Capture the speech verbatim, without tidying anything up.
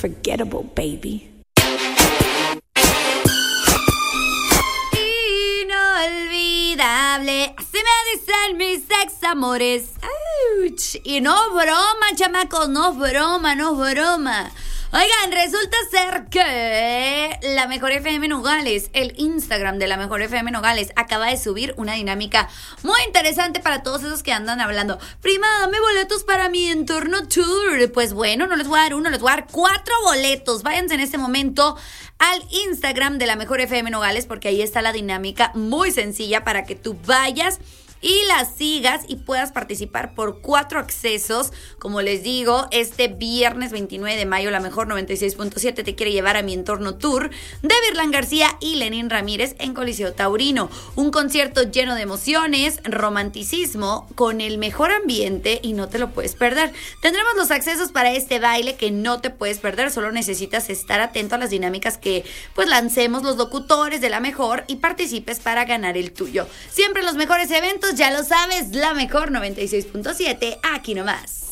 unforgettable, baby. Inolvidable, así me dicen mis ex amores. ¡Auch! Y no broma, chamacos, no broma, no broma. Oigan, resulta ser que la Mejor F M Nogales, el Instagram de la Mejor F M Nogales, acaba de subir una dinámica muy interesante para todos esos que andan hablando. Prima, dame boletos para mi entorno tour. Pues bueno, no les voy a dar uno, les voy a dar cuatro boletos. Váyanse en este momento al Instagram de la Mejor F M Nogales, porque ahí está la dinámica muy sencilla para que tú vayas y la sigas y puedas participar por cuatro accesos. Como les digo, este viernes veintinueve de mayo, la Mejor noventa y seis punto siete te quiere llevar a Mi Entorno Tour de Virlán García y Lenín Ramírez en Coliseo Taurino. Un concierto lleno de emociones, romanticismo, con el mejor ambiente y no te lo puedes perder. Tendremos los accesos para este baile que no te puedes perder. Solo necesitas estar atento a las dinámicas que pues lancemos los locutores de la Mejor y participes para ganar el tuyo. Siempre en los mejores eventos, ya lo sabes, la Mejor noventa y seis punto siete, aquí nomás.